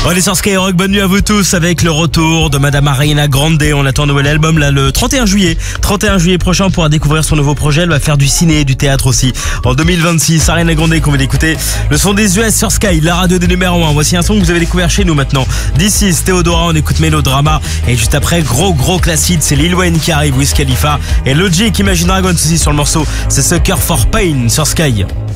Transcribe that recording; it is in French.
On est sur Skyrock, bonne nuit à vous tous avec le retour de Madame Ariana Grande. On attend un nouvel album là le 31 juillet. 31 juillet prochain, on pourra découvrir son nouveau projet. Elle va faire du ciné et du théâtre aussi. En 2026, Ariana Grande qu'on va l'écouter. Le son des US sur Sky, la radio des numéros 1. Voici un son que vous avez découvert chez nous maintenant. D'ici, Théodora, on écoute Mélodrama. Et juste après, gros classique, c'est Lil Wayne qui arrive, Wiz Khalifa. Et Logic, Imagine Dragons aussi sur le morceau. C'est Sucker for Pain sur Sky.